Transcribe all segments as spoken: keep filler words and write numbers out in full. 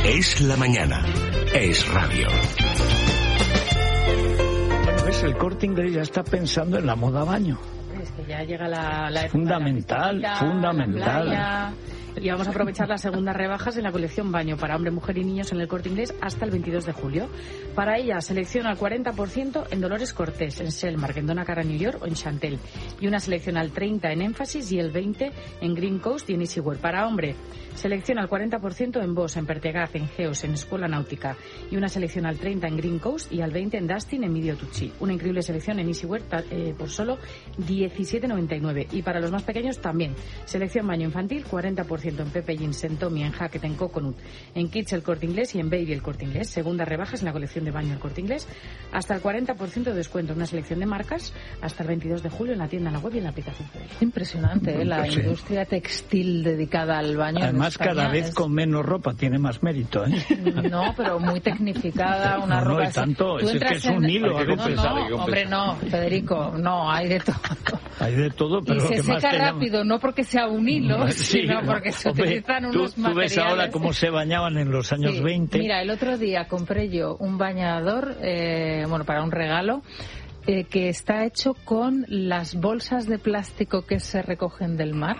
Es la mañana. Es radio. Bueno, ves, el Corte Inglés ya está pensando en la moda baño. Es que ya llega la, la fundamental, la fundamental. La y vamos a aprovechar las segundas rebajas en la colección baño para hombre, mujer y niños en el Corte Inglés hasta el veintidós de julio. Para ella, selección al cuarenta por ciento en Dolores Cortés, en Selmark, en Donna Cara, New York o en Chantel. Y una selección al treinta por ciento en Énfasis y el veinte por ciento en Green Coast y en Easywear. Para hombre, selección al cuarenta por ciento en Boss, en Pertegaz, en Geos, en Escuela Náutica. Y una selección al treinta por ciento en Green Coast y al veinte por ciento en Dustin, en Medio Tucci. Una increíble selección en Easywear eh, por solo diecisiete noventa y nueve. Y para los más pequeños también. Selección baño infantil, cuarenta por ciento en Pepe Jeans, en Tommy, en Hackett, en Coconut, en Kids el Corte Inglés y en Baby el Corte Inglés. Segundas rebajas en la colección de baño el Corte Inglés. Hasta el cuarenta por ciento de descuento en una selección de marcas hasta el veintidós de julio en la tienda, en la web y en la aplicación. Impresionante, ¿eh? La Pues sí. industria textil dedicada al baño. Además, cada vez es... con menos ropa tiene más mérito, ¿eh? No, pero muy tecnificada, una no, ropa... No, y tanto, Tú es que es un en... hilo. No, no, no hombre, no, Federico, no, hay de todo. Hay de todo, pero y lo se que seca más te rápido, llama... no porque sea un hilo, sí, sino porque se hombre, utilizan tú, unos tú materiales... ves ahora cómo se bañaban en los años sí. veinte. Mira, el otro día compré yo un bañador, eh, bueno, para un regalo, eh, que está hecho con las bolsas de plástico que se recogen del mar.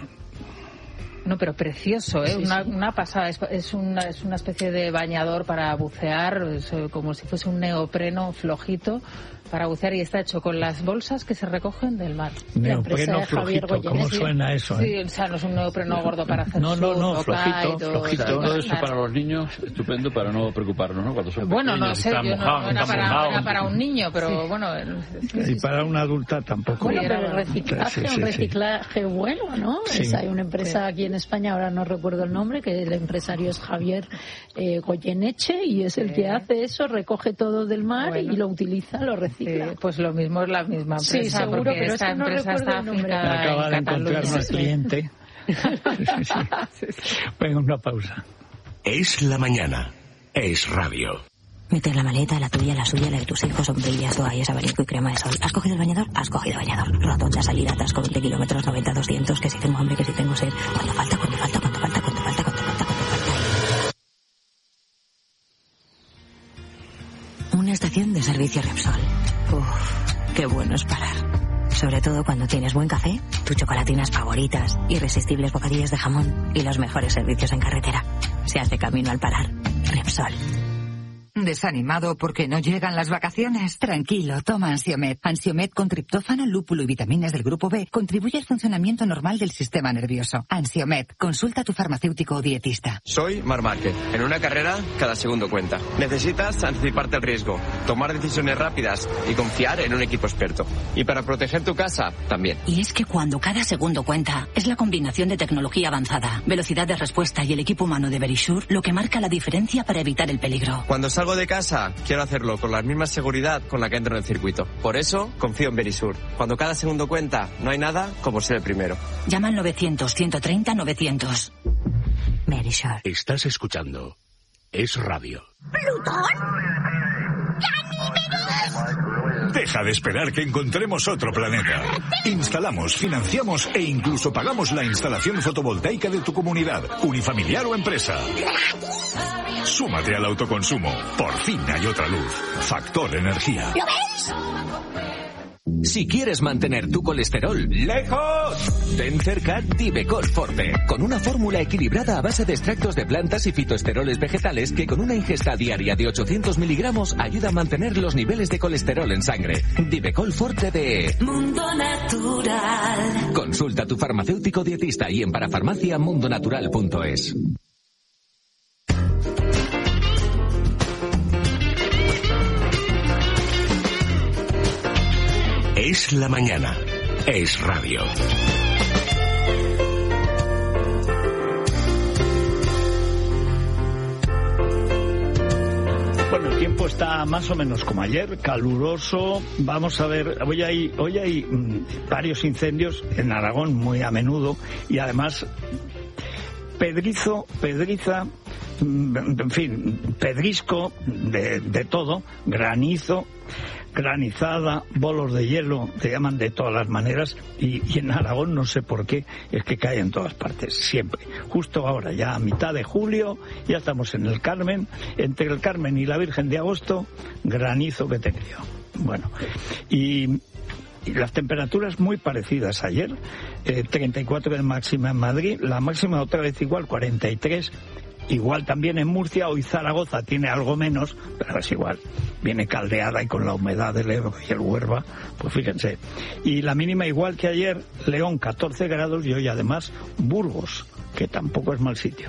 No, pero precioso, ¿eh? Sí, una, sí. una pasada. Es, es, una, es una especie de bañador para bucear, es, eh, como si fuese un neopreno flojito para bucear, y está hecho con las bolsas que se recogen del mar. Neopreno flojito, ¿cómo suena eso? Sí, eh? o sea, no es un neopreno gordo para hacer No, no, surf, no, o flojito, kite, o- flojito. O sea, todo eso Claro. para los niños, estupendo para no preocuparnos, ¿no? Cuando son Bueno, no pequeños, sé, están yo no, mojados, no era, están para, mojados. era para un niño, pero bueno... sí, sí, Y para una adulta tampoco. Bueno, pero el Era- reciclaje, sí, sí, un sí. reciclaje bueno, ¿no? Sí. Es- hay una empresa Sí. aquí en España, ahora no recuerdo el nombre, que el empresario es Javier eh, Goyeneche, y es el Sí. que hace eso, recoge todo del mar Bueno. y lo utiliza, lo Sí, recicla. pues lo mismo es la misma empresa, Sí, seguro, porque pero esta es que no empresa recuerdo está el nombre. afincada Acaba de en encontrar Cataluña. una cliente. Sí, sí. Venga, una pausa. Es la mañana. Es radio. Meter la maleta, la tuya, la suya, la de tus hijos, sombrillas, toallas, abanico y crema de sol. ¿Has cogido el bañador? Has cogido el bañador. Rotonda, salida, atasco, veinte kilómetros, noventa, doscientos, que si tengo hambre, que si tengo sed. ¿Cuánto falta? ¿Cuánto falta? ¿Cuánto falta? ¿Cuánto falta? ¿Cuánto falta? ¿Cuánto falta? Una estación de servicio Repsol. Uf, qué bueno es parar. Sobre todo cuando tienes buen café, tus chocolatinas favoritas, irresistibles bocadillos de jamón y los mejores servicios en carretera. Se hace camino al parar. Repsol. ¿Desanimado porque no llegan las vacaciones? Tranquilo, toma Ansiomed. Ansiomed con triptófano, lúpulo y vitaminas del grupo B contribuye al funcionamiento normal del sistema nervioso. Ansiomed, consulta a tu farmacéutico o dietista. Soy Marc Márquez. En una carrera, cada segundo cuenta. Necesitas anticiparte al riesgo, tomar decisiones rápidas y confiar en un equipo experto. Y para proteger tu casa, también. Y es que cuando cada segundo cuenta, es la combinación de tecnología avanzada, velocidad de respuesta y el equipo humano de Verisure lo que marca la diferencia para evitar el peligro. Cuando salgo de casa, quiero hacerlo con la misma seguridad con la que entro en el circuito. Por eso, confío en Verisure. Cuando cada segundo cuenta, no hay nada como ser el primero. Llama al novecientos, ciento treinta, novecientos. Verisure. Estás escuchando Es radio. Deja de esperar que encontremos otro planeta. Instalamos, financiamos e incluso pagamos la instalación fotovoltaica de tu comunidad, unifamiliar o empresa. Súmate al autoconsumo. Por fin hay otra luz. Factor Energía. ¿Lo ves? Si quieres mantener tu colesterol lejos, ten cerca Divecol Forte, con una fórmula equilibrada a base de extractos de plantas y fitoesteroles vegetales que con una ingesta diaria de ochocientos miligramos ayuda a mantener los niveles de colesterol en sangre. Divecol Forte de Mundo Natural. Consulta a tu farmacéutico dietista y en parafarmacia mundonatural punto es. Es la mañana. Es radio. Bueno, el tiempo está más o menos como ayer, caluroso. Vamos a ver, hoy hay, hoy hay mmm, varios incendios en Aragón muy a menudo y además pedrizo, pedriza, mmm, en fin, pedrisco de, de todo, granizo. granizada, bolos de hielo, te llaman de todas las maneras, y, y en Aragón no sé por qué, es que cae en todas partes, siempre. Justo ahora, ya a mitad de julio, ya estamos en el Carmen, entre el Carmen y la Virgen de Agosto, granizo que te crío. Bueno, y... Y las temperaturas muy parecidas ayer, eh, treinta y cuatro de máxima en Madrid, la máxima otra vez igual, cuarenta y tres, igual también en Murcia. Hoy Zaragoza tiene algo menos, pero es igual, viene caldeada y con la humedad del Ebro y el Huerva, pues fíjense. Y la mínima igual que ayer, León catorce grados, y hoy además Burgos, que tampoco es mal sitio.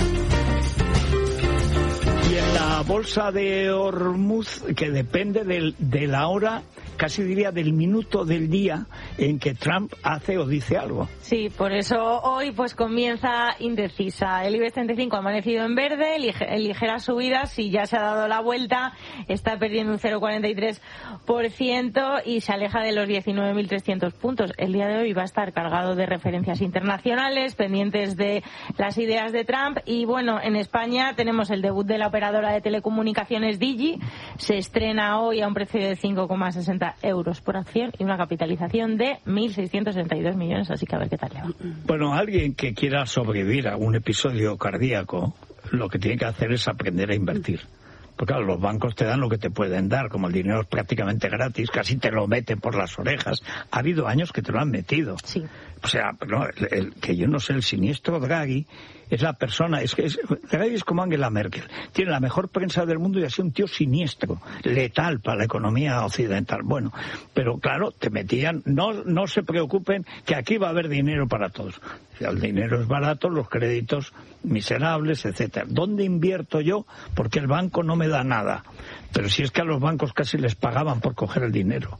Y en la bolsa de Hormuz, que depende del, de la hora, casi diría del minuto del día en que Trump hace o dice algo. Sí, por eso hoy pues comienza indecisa. El IBEX treinta y cinco ha amanecido en verde, lige, ligeras subidas, y ya se ha dado la vuelta, está perdiendo un cero coma cuarenta y tres por ciento y se aleja de los diecinueve mil trescientos puntos. El día de hoy va a estar cargado de referencias internacionales, pendientes de las ideas de Trump. Y bueno, en España tenemos el debut de la operadora de telecomunicaciones Digi. Se estrena hoy a un precio de cinco coma sesenta euros por acción y una capitalización de mil seiscientos sesenta y dos millones, así que a ver qué tal le va. Bueno, alguien que quiera sobrevivir a un episodio cardíaco, lo que tiene que hacer es aprender a invertir. Porque claro, los bancos te dan lo que te pueden dar, como el dinero es prácticamente gratis, casi te lo meten por las orejas. Ha habido años que te lo han metido. Sí. O sea, no, el, el, que yo no sé, el siniestro Draghi es la persona, es que es, Draghi es como Angela Merkel, tiene la mejor prensa del mundo y ha sido un tío siniestro, letal para la economía occidental. Bueno, pero claro, te metían, no, no se preocupen que aquí va a haber dinero para todos. El dinero es barato, los créditos miserables, etcétera. ¿Dónde invierto yo? Porque el banco no me da nada. Pero si es que a los bancos casi les pagaban por coger el dinero.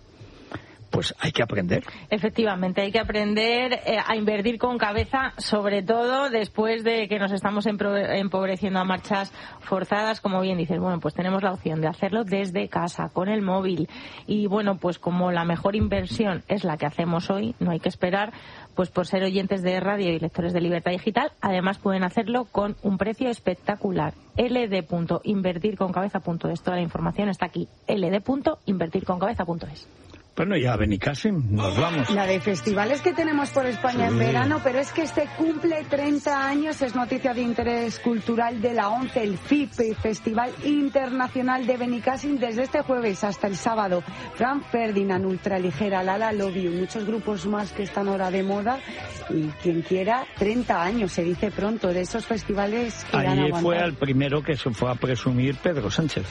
Pues hay que aprender. Efectivamente, hay que aprender eh, a invertir con cabeza, sobre todo después de que nos estamos empobreciendo a marchas forzadas. Como bien dices, bueno, pues tenemos la opción de hacerlo desde casa, con el móvil. Y bueno, pues como la mejor inversión es la que hacemos hoy, no hay que esperar, pues por ser oyentes de radio y lectores de Libertad Digital, además pueden hacerlo con un precio espectacular. l d punto invertir con cabeza punto es. Toda la información está aquí. l d punto invertir con cabeza punto es. Bueno, ya Benicassim, nos vamos. La de festivales que tenemos por España sí. en verano, pero es que este cumple treinta años, es noticia de interés cultural de la ONCE, el F I P, Festival Internacional de Benicassim, desde este jueves hasta el sábado. Frank Ferdinand, Ultraligera, Lala Love You, muchos grupos más que están ahora de moda, y quien quiera, treinta años, se dice pronto, de esos festivales que dan Allí fue al primero que se fue a presumir Pedro Sánchez.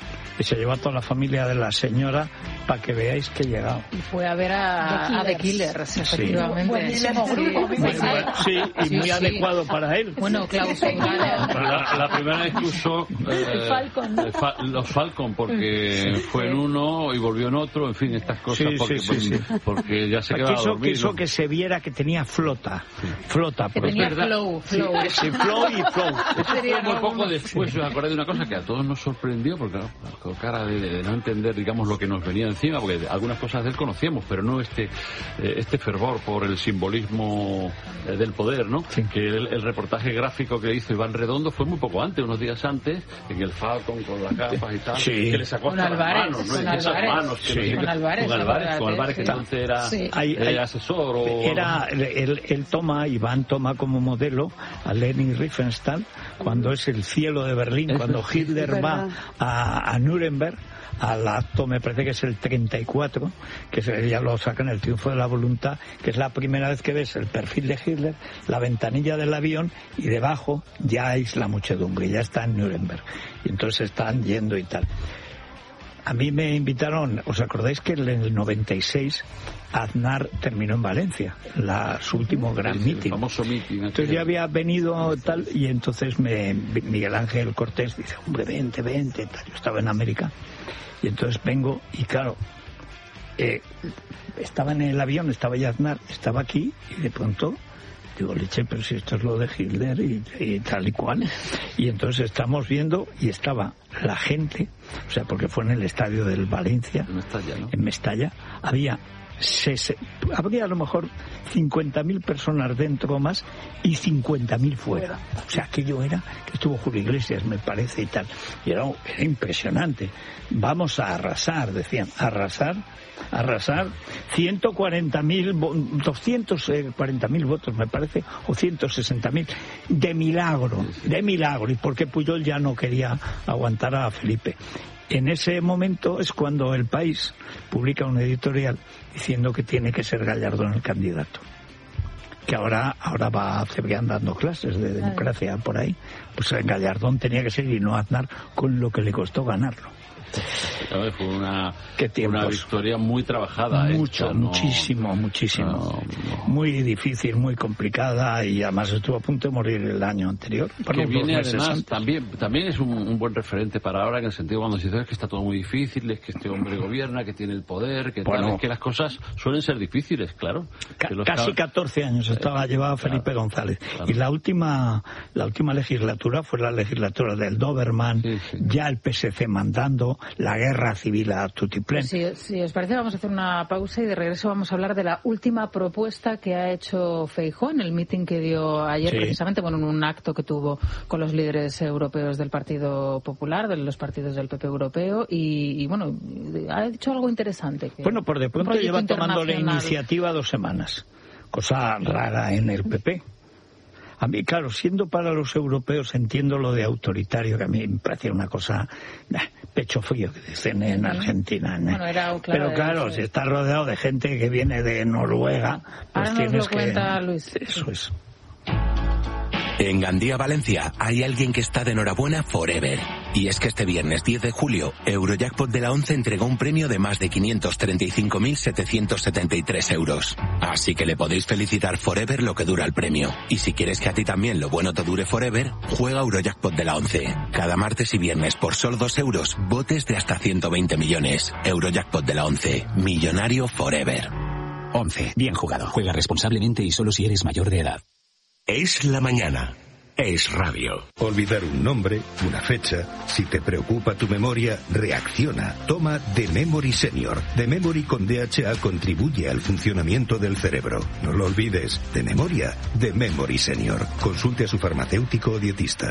Y se llevó a toda la familia de la señora para que veáis que he llegado. Y fue a ver a The Killers, sí. efectivamente. Buenísimo grupo. Sí, sí, y sí, muy sí. adecuado para él. Bueno, Klaus la, la primera vez que usó eh, Falcon. Fa, los Falcon, porque sí. fue en uno y volvió en otro, en fin, estas cosas, sí, porque, sí, sí, porque, porque ya se quedaba quiso, dormido. Quiso que se viera que tenía flota, sí. flota. Que tenía flow, flow. Sí, sí, flow y flow. Eso fue muy poco después, os acordáis de una cosa que a todos nos sorprendió, porque con cara de, de no entender, digamos, lo que nos venía encima, porque algunas cosas de él conocíamos, pero no este eh, este fervor por el simbolismo eh, del poder, ¿no? Sí. Que el, el reportaje gráfico que hizo Iván Redondo fue muy poco antes, unos días antes, en el Falcon con las gafas y tal, sí. que le sacó hasta las manos, ¿no? Con Esas manos, que sí. no con Álvarez, con Álvarez, con Álvarez, que entonces era sí. eh, asesor o... Era, él, él toma, Iván toma como modelo a Leni Riefenstahl cuando es el cielo de Berlín, es cuando Hitler va a, a Nuremberg, al acto, me parece que es el treinta y cuatro, que se, ya lo sacan, el triunfo de la voluntad, que es la primera vez que ves el perfil de Hitler, la ventanilla del avión, y debajo ya es la muchedumbre, ya está en Nuremberg. Y entonces están yendo y tal. A mí me invitaron, ¿os acordáis que en el noventa y seis Aznar terminó en Valencia, la, su último gran sí, meeting? El famoso meeting. Entonces yo había venido tal, y entonces me, Miguel Ángel Cortés dice, hombre, vente, vente, tal. Yo estaba en América. Y entonces vengo y claro, eh, estaba en el avión, estaba ya Aznar, estaba aquí y de pronto digo, leche, pero si esto es lo de Hitler y, y tal y cual. Y entonces estamos viendo y estaba la gente, o sea, porque fue en el estadio del Valencia, en Mestalla, ¿no? en Mestalla, había se, se, habría a lo mejor cincuenta mil personas dentro o más y cincuenta mil fuera. O sea, aquello era que estuvo Julio Iglesias, me parece, y tal. Y era, era impresionante. Vamos a arrasar, decían, arrasar, arrasar. ciento cuarenta mil, doscientos cuarenta mil votos, me parece, o ciento sesenta mil, de milagro, de milagro. Y porque Pujol ya no quería aguantar a Felipe. En ese momento es cuando El País publica un editorial diciendo que tiene que ser Gallardón el candidato. Que ahora ahora va a Cebrián dando clases de democracia por ahí. Pues Gallardón tenía que ser y no Aznar, con lo que le costó ganarlo. Fue una, una victoria muy trabajada. Mucho, esta, ¿no? muchísimo, muchísimo. No, no. Muy difícil, muy complicada, y además estuvo a punto de morir el año anterior. Que viene además, también, también es un, un buen referente para ahora, en el sentido cuando se dice que está todo muy difícil, es que este hombre gobierna, que tiene el poder, que, bueno, tal, es que las cosas suelen ser difíciles, claro. Ca casi catorce años estaba eh, llevaba Felipe claro, González. Claro. Y la última, la última legislatura fue la legislatura del Doberman, sí, sí. Ya el P S C mandando, la guerra civil a tutiplén. Si, si os parece, vamos a hacer una pausa y de regreso vamos a hablar de la última propuesta que ha hecho Feijóo en el meeting que dio ayer, sí. precisamente, bueno, en un acto que tuvo con los líderes europeos del Partido Popular, de los partidos del P P europeo, y, y bueno, ha dicho algo interesante. Que bueno, por de pronto lleva tomando la iniciativa dos semanas, cosa rara en el P P. A mí, claro, siendo para los europeos, entiendo lo de autoritario, que a mí me parece una cosa nah, pecho frío, que dicen en Argentina. Nah. Bueno, era, claro, pero claro, de... si estás rodeado de gente que viene de Noruega, pues ahora tienes nos lo que... cuenta Luis. Eso es. En Gandía, Valencia, hay alguien que está de enhorabuena forever. Y es que este viernes diez de julio, Eurojackpot de la ONCE entregó un premio de más de quinientos treinta y cinco mil setecientos setenta y tres euros. Así que le podéis felicitar forever lo que dura el premio. Y si quieres que a ti también lo bueno te dure forever, juega Eurojackpot de la ONCE. Cada martes y viernes por solo dos euros, botes de hasta ciento veinte millones. Eurojackpot de la ONCE. Millonario forever. ONCE. Bien jugado. Juega responsablemente y solo si eres mayor de edad. Es la mañana. Es radio. Olvidar un nombre, una fecha. Si te preocupa tu memoria, reacciona. Toma The Memory Senior. The Memory con D H A contribuye al funcionamiento del cerebro. No lo olvides. De memoria, The Memory Senior. Consulte a su farmacéutico o dietista.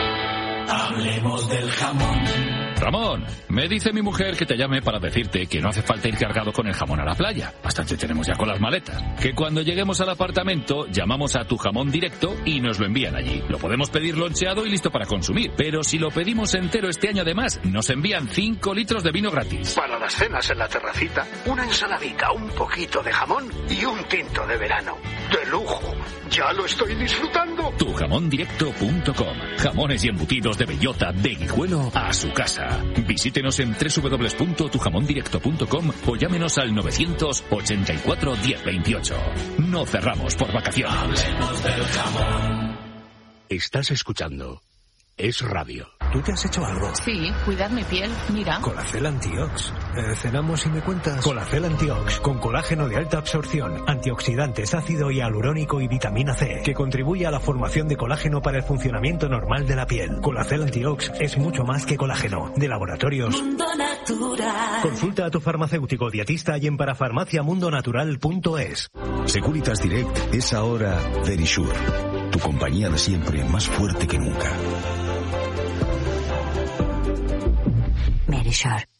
Hablemos del jamón. Ramón, me dice mi mujer que te llame para decirte que no hace falta ir cargado con el jamón a la playa. Bastante tenemos ya con las maletas. Que cuando lleguemos al apartamento, llamamos a Tu Jamón Directo y nos lo envían allí. Lo podemos pedir loncheado y listo para consumir. Pero si lo pedimos entero este año además, nos envían cinco litros de vino gratis. Para las cenas en la terracita, una ensaladita, un poquito de jamón y un tinto de verano. ¡De lujo! ¡Ya lo estoy disfrutando! tu jamón directo punto com. Jamones y embutidos de bellota, de Guijuelo a su casa. Visítenos en doble u doble u doble u punto tu jamón directo punto com o llámenos al novecientos ochenta y cuatro diez veintiocho. No cerramos por vacaciones. Hablemos del jamón. Estás escuchando Es Radio. ¿Tú te has hecho algo? Sí, cuidar mi piel, mira. Colacel Antiox. Eh, cenamos y me cuentas. Colacel Antiox, con colágeno de alta absorción, antioxidantes, ácido hialurónico y vitamina C, que contribuye a la formación de colágeno para el funcionamiento normal de la piel. Colacel Antiox es mucho más que colágeno. De Laboratorios Mundo Natural. Consulta a tu farmacéutico dietista y en parafarmaciamundonatural punto es. Securitas Direct es ahora Verisure, tu compañía de siempre más fuerte que nunca. Verisure.